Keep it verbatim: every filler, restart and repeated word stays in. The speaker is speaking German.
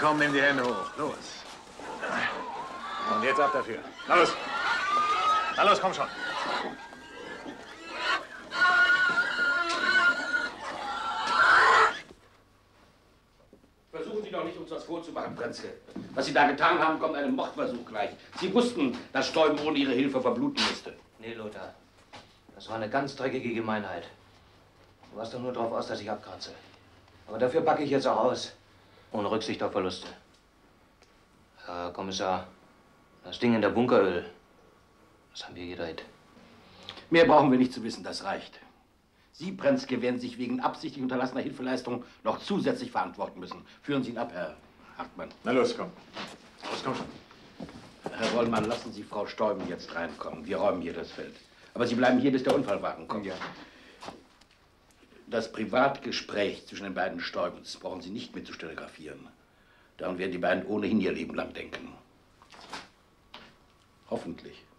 komm, nimm die Hände hoch. Los. Und jetzt ab dafür. Na los. Na los, komm schon. Versuchen Sie doch nicht, uns das vorzumachen, Prinzke. Was Sie da getan haben, kommt einem Mordversuch gleich. Sie wussten, dass Stäuben ohne Ihre Hilfe verbluten müsste. Nee, Lothar. Das war eine ganz dreckige Gemeinheit. Du warst doch nur drauf aus, dass ich abkratze. Aber dafür packe ich jetzt auch aus. Ohne Rücksicht auf Verluste. Herr Kommissar, das Ding in der Bunkeröl, das haben wir gedreht. Mehr brauchen wir nicht zu wissen, das reicht. Sie, Prinzke, werden sich wegen absichtlich unterlassener Hilfeleistung noch zusätzlich verantworten müssen. Führen Sie ihn ab, Herr Hartmann. Na los, komm. Los, komm schon. Herr Rollmann, lassen Sie Frau Stäuben jetzt reinkommen. Wir räumen hier das Feld. Aber Sie bleiben hier, bis der Unfallwagen kommt. Ja. Das Privatgespräch zwischen den beiden Stäubens brauchen Sie nicht mit zu stenografieren. Daran werden die beiden ohnehin ihr Leben lang denken. Hoffentlich.